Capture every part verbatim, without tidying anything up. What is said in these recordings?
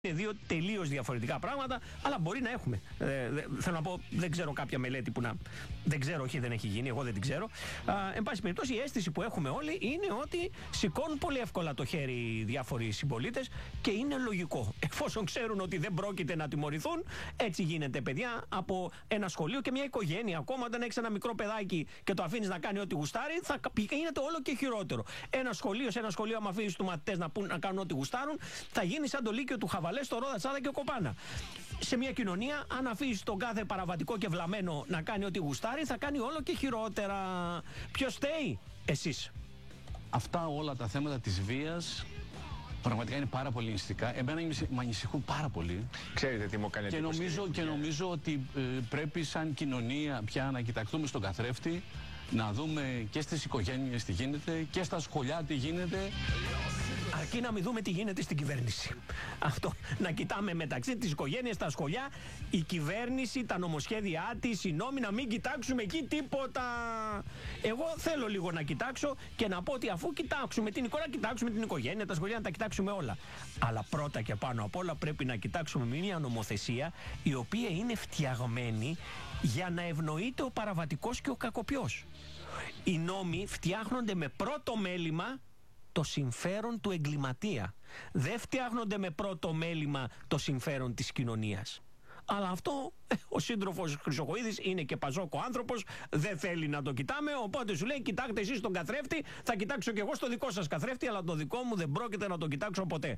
Είναι δύο τελείως διαφορετικά πράγματα, αλλά μπορεί να έχουμε. Ε, δε, θέλω να πω, δεν ξέρω κάποια μελέτη που να. Δεν ξέρω, όχι, δεν έχει γίνει, εγώ δεν την ξέρω. Α, εν πάση περιπτώσει, η αίσθηση που έχουμε όλοι είναι ότι σηκώνουν πολύ εύκολα το χέρι οι διάφοροι συμπολίτες και είναι λογικό. Εφόσον ξέρουν ότι δεν πρόκειται να τιμωρηθούν, έτσι γίνεται, παιδιά, από ένα σχολείο και μια οικογένεια. Ακόμα όταν έχεις ένα μικρό παιδάκι και το αφήνεις να κάνει ό,τι γουστάρει, θα γίνεται όλο και χειρότερο. Ένα σχολείο, σε ένα σχολείο, άμα αφήνεις τους μαθητές να, να κάνουν ό,τι γουστάρουν, θα γίνει σαν το Λύκειο του Χαβαλέ, στο Ρόδα, Τσάδα και Κοπάνα. Σε μια κοινωνία, αν αφήσεις τον κάθε παραβατικό και βλαμμένο να κάνει ό,τι γουστάρει, θα κάνει όλο και χειρότερα. Ποιος φταίει? Εσείς. Αυτά όλα τα θέματα της βίας πραγματικά είναι πάρα πολύ νηστικά. Εμένα με ανησυχούν πάρα πολύ. Ξέρετε τι μου κάνει και νομίζω, και νομίζω ότι ε, πρέπει σαν κοινωνία πια να κοιταχτούμε στον καθρέφτη, να δούμε και στις οικογένειες τι γίνεται και στα σχολιά τι γίνεται. Αρκεί να μην δούμε τι γίνεται στην κυβέρνηση. Αυτό, να κοιτάμε μεταξύ της οικογένειας, τα σχολιά, η κυβέρνηση, τα νομοσχέδιά της, οι νόμοι, να μην κοιτάξουμε εκεί τίποτα. Εγώ θέλω λίγο να κοιτάξω και να πω ότι αφού κοιτάξουμε την εικόνα, κοιτάξουμε την οικογένεια, τα σχολεία, να τα κοιτάξουμε όλα. Αλλά πρώτα και πάνω απ' όλα πρέπει να κοιτάξουμε μια νομοθεσία η οποία είναι φτιαγμένη για να ευνοείται ο παραβατικός και ο κακοποιός. Οι νόμοι φτιάχνονται με πρώτο μέλημα το συμφέρον του εγκληματία. Δεν φτιάχνονται με πρώτο μέλημα το συμφέρον της κοινωνίας. Αλλά αυτό ο σύντροφος Χρυσοχοΐδης είναι και παζόκο άνθρωπος, δεν θέλει να το κοιτάμε, οπότε σου λέει: κοιτάξτε εσείς τον καθρέφτη, θα κοιτάξω κι εγώ στο δικό σας καθρέφτη, αλλά το δικό μου δεν πρόκειται να τον κοιτάξω ποτέ.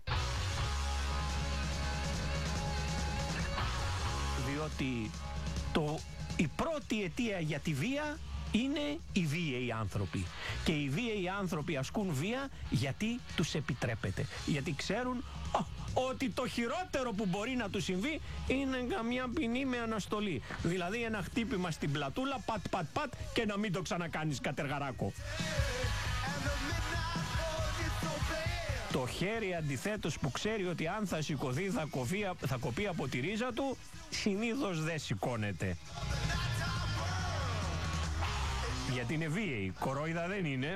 Διότι το, η πρώτη αιτία για τη βία είναι οι βίαιοι άνθρωποι. Και οι βίαιοι άνθρωποι ασκούν βία γιατί τους επιτρέπεται. Γιατί ξέρουν α, ότι το χειρότερο που μπορεί να τους συμβεί είναι καμιά ποινή με αναστολή. Δηλαδή ένα χτύπημα στην πλατούλα, πατ πατ πατ, και να μην το ξανακάνεις, κατεργαράκο. Το χέρι αντιθέτως που ξέρει ότι αν θα σηκωθεί θα, κοφεί, θα κοπεί από τη ρίζα του, συνήθως δεν σηκώνεται. Γιατί είναι βίαιοι, κορόιδα δεν είναι.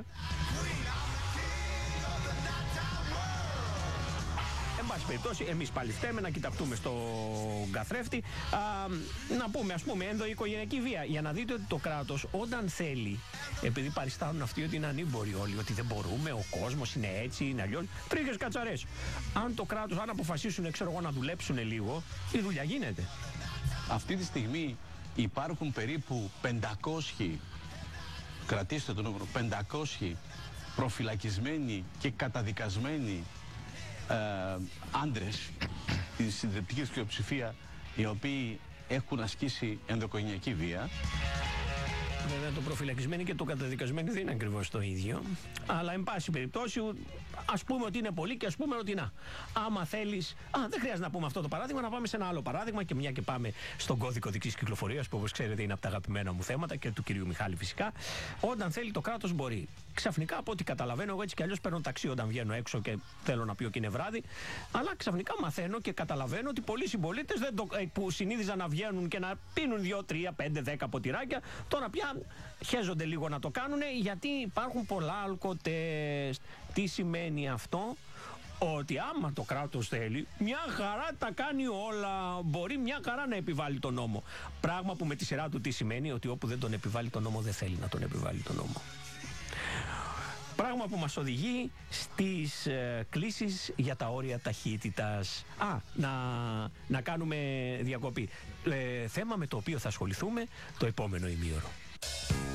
Εν πάση περιπτώσει, εμείς πάλι φταίμε, να κοιταχτούμε στον καθρέφτη. Α, να πούμε, ας πούμε, ενδοοικογενειακή βία. Για να δείτε ότι το κράτος όταν θέλει, επειδή παριστάνουν αυτοί ότι είναι ανήμποροι όλοι, ότι δεν μπορούμε, ο κόσμος είναι έτσι, είναι αλλιώς, τρίχες κατσαρές. Αν το κράτος, αν αποφασίσουν, ξέρω εγώ, να δουλέψουν λίγο, η δουλειά γίνεται. Αυτή τη στιγμή υπάρχουν περίπου πεντακόσιοι, κρατήστε το νούμερο, πεντακόσιοι προφυλακισμένοι και καταδικασμένοι ε, άντρες της συντριπτικής πλειοψηφία, οι οποίοι έχουν ασκήσει ενδοοικογενειακή βία. Βέβαια το προφυλακισμένοι και το καταδικασμένοι δεν είναι ακριβώς το ίδιο. Αλλά εν πάση περιπτώσει, ας πούμε ότι είναι πολύ και ας πούμε ότι να. Άμα θέλεις. Α, δεν χρειάζεται να πούμε αυτό το παράδειγμα, να πάμε σε ένα άλλο παράδειγμα. Και μια και πάμε στον κώδικο δικής κυκλοφορίας, που όπως ξέρετε είναι από τα αγαπημένα μου θέματα και του κυρίου Μιχάλη φυσικά. Όταν θέλει το κράτος μπορεί. Ξαφνικά από ό,τι καταλαβαίνω, εγώ έτσι κι αλλιώς παίρνω ταξί όταν βγαίνω έξω και θέλω να πει ότι είναι βράδυ. Αλλά ξαφνικά μαθαίνω και καταλαβαίνω ότι πολλοί συμπολίτες που συνήθιζαν να βγαίνουν και να πίνουν δύο, τρία, πέντε, δέκα ποτηράκια, τώρα πια χέζονται λίγο να το κάνουν γιατί υπάρχουν πολλά αλκοτέστ. Τι σημαίνει αυτό? Ότι άμα το κράτος θέλει, μια χαρά τα κάνει όλα. Μπορεί μια χαρά να επιβάλλει τον νόμο. Πράγμα που με τη σειρά του τι σημαίνει? Ότι όπου δεν τον επιβάλλει τον νόμο, δεν θέλει να τον επιβάλλει τον νόμο. Πράγμα που μας οδηγεί στις ε, κλήσεις για τα όρια ταχύτητας. Α, να, να κάνουμε διακοπή. Ε, θέμα με το οποίο θα ασχοληθούμε το επόμενο ημίωρο.